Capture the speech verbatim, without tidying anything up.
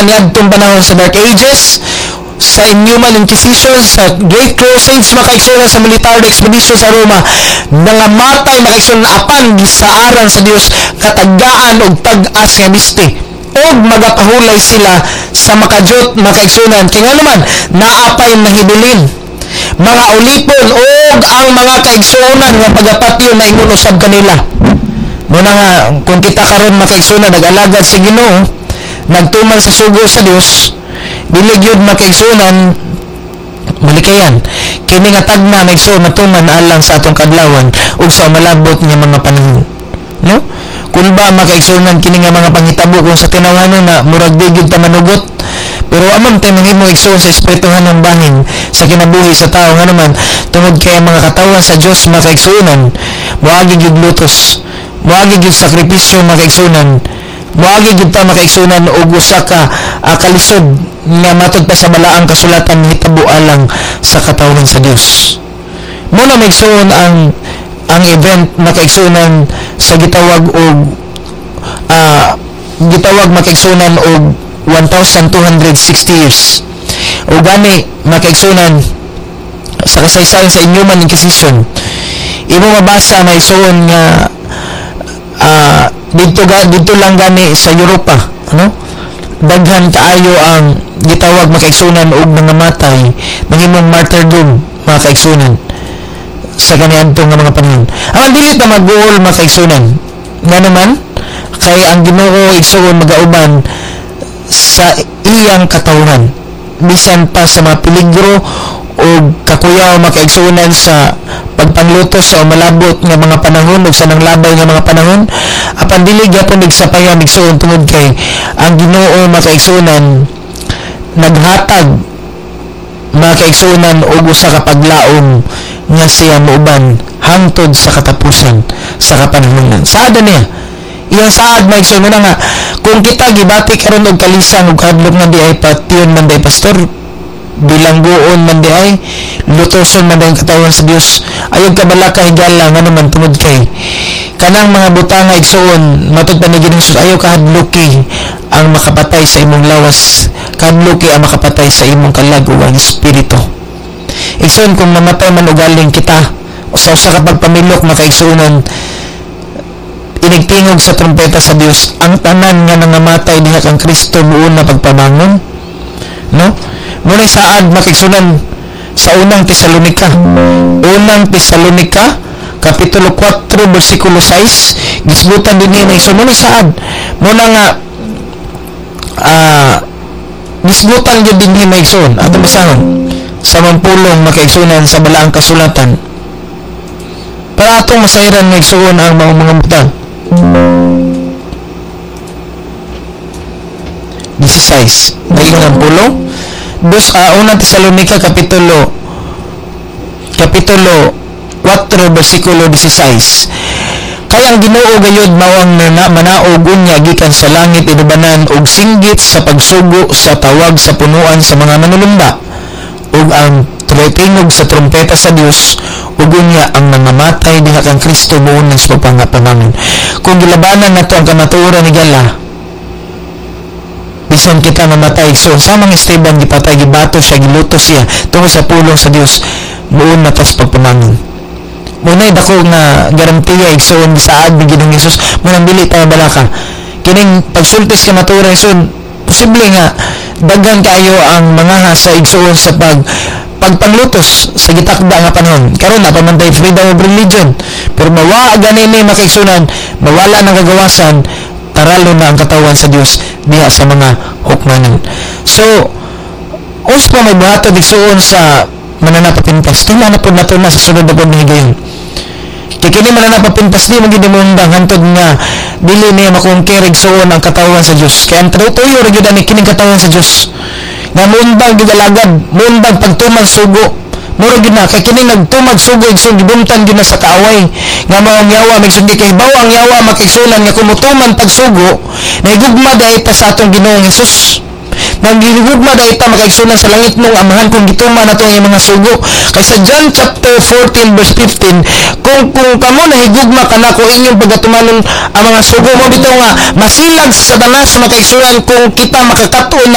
kaniadtong panahon sa Dark Ages, sa Inhuman Inquisition, sa Great Crusades, makaigsunan sa military expedition sa Roma, nangamatay makaigsunan apan gisaaran sa Dios katagaan og tag-as nga misti, og magapahulay sila sa makajot makaigsunan kay nga naman naapay nahibilin mga ulipon og ang mga kaigsunan nga pagapatyon na ingon usab kanila. Muna nga kung kita karon makaigsunan nag-alagad si Ginoo, nagtuman sa sugo sa Dios, dili gyud makaigsunan malikayan kini nga tagna maigsuon matuman alang sa atong kadlawon ug sa malabot nga mga panahon, no? Kung ba makaigsunan kini nga mga panghitabo kung sa tinawhanon na murag di gyud ta manugot, pero amon tay mahimo igsuon sa espirituhan ng bahin sa kinabuhi sa tao nga naman tungod kay mga katawan sa Dios makaigsunan moagi gyud lutos, moagi gyud sakripisyo makaigsunan, moagi gyud ta makaigsunan og usa ka uh, kalisod nga matod pa sa balaang kasulatan hitabo alang sa katawhan sa Dios. Muna maigsuon ang ang event makaigsunan sa gitawag og uh, gitawag makaigsunan og one thousand two hundred sixty years. O gani makaigsunan sa kasaysayan sa Inhuman Inquisition. Imo mabasa maigsuon nga uh, dito ga dito lang gani sa Europa, ano? Daghan kaayo ang gitawag makaigsunan og nangamatay nangimong martyrdom makaigsunan sa kaniadtong nga mga panahon. Ang dili ta magbuol makaigsunan nga naman kay ang Ginoo igsuon magauban sa iyang katawhan bisan pa sa mga peligro o kakuyaw makaigsunan sa pagpanglutos sa malabot nga mga panahon o sa nanglabay nga mga panahon, apan dili gyapon igsapayan igsuon tungod kay ang Ginoo makaigsunan naghatag makaigsunan og usa ka paglaom nga siya muuban hangtod sa katapusan sa kapanahonan. Saad niya iyang saad maigsuon mo na nga kung kita gibati karon og kalisang og kadlok nga di ay patyon man day pastor, bilangguon man di ay lutoson man day katawan sa Dios, ayog kabala ka higala nga naman tungod kay kanang mga butanga igsuon matod pa ni Ginoo ayaw kahadloki ang makapatay sa imong lawas, kahadloki ang makapatay sa imong kalag ug ang espiritu. Igsuon kung mamatay man ugaling kita usa usa ka pagpamilok makaigsuonan inigtingog sa trumpeta sa Dios ang tanan nga nangamatay diha kang Kristo buon na pagpabangon, no? Muna saad makigsunan sa unang Tesalonika unang Tesalonika kapitulo four bersikulo six gisbutan dinhi na iso muna saad muna nga ah uh, gisbutan gyud dinhi maigsuon atong basahon sa mampulong makaigsunan sa balaang kasulatan para atong masayran maigsuon ang mga mga butang. sixteen naging ang pulong dos uh, unang Tesalonika kapitulo kapitulo four bersikulo sixteen kay ang Ginoo gayud mawang na manaog unya gikan sa langit inubanan og singgit sa pagsugo sa tawag sa punuan sa mga manulumba ug ang tingog sa trumpeta sa Dios ug unya ang nangamatay diha kang Kristo buon sa papangapangangon. Kung gilabanan nato ang kamatuoran ni Gala bisan kita mamatay so sa mga Esteban gipatay gibato siya gilutos siya tungod sa pulong sa Dios buon na tas pagpamangon. Munay dako nga garantiya igsoon gisaad ni Ginoong Hesus munang dili ta balaka kining pagsultis ka matuoran igsoon posible nga daghan kaayo ang mga sa igsoon sa pag pagpanglutos sa gitakda nga panahon karon na pamantay freedom of religion pero mawa gani ni makaigsunan mawala ng kagawasan taralo na ang katawan sa Dios diha sa mga hukmanan. So us pa may buhaton igsuon sa mananapapintas kaya na po nato na sa sunod na po ni gayon kaya kini mananapapintas di magidimundang hantod nga dili niya makungkir igsuon ang katawan sa Dios kaya ang tuyo rin yun kining katawan sa Dios nga muundang gigalagad muundang pagtumag sugo mura gid na kay kini nagtumag sugo igsoon gibumtan gid na sa kaaway nga mao ang yawa magsugdi kay baw ang yawa makigsunan nga kumutuman pagsugo nahigugma dahil ta sa atong Ginoong Hesus nagigugma dahil ta makaigsunan sa langit nung amahan kung gituman nato ang mga sugo kay sa John chapter fourteen verse fifteen kung kung kamo nahigugma kana ko inyong pagatumanon ang mga sugo mo bitaw nga masilag sa Satanas makaigsunan kung kita makakatuon